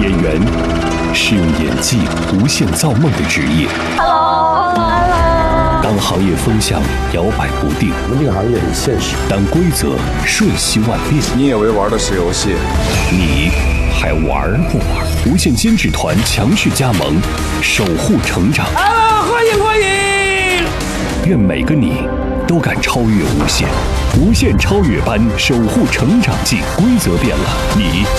演员是用演技无限造梦的职业。当行业风向摇摆不定， 我们这个行业很现实。 当规则瞬息万变， 你以为玩的是游戏， 你还玩不玩？无限监制团强势加盟，守护成长。 欢迎欢迎！ 愿每个你都敢超越无限，无限超越般守护成长记。规则变了，你